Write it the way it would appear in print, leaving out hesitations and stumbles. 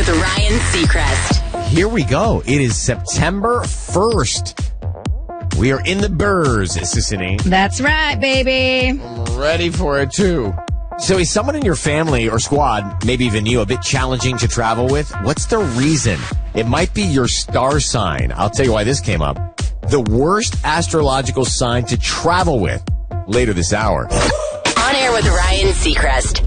with Ryan Seacrest. Here we go. It is September 1st. We are in the burrs, Sissany. That's right, baby. I'm ready for it, too. So is someone in your family or squad, maybe even you, a bit challenging to travel with? What's the reason? It might be your star sign. I'll tell you why this came up. The worst astrological sign to travel with later this hour. On air with Ryan Seacrest.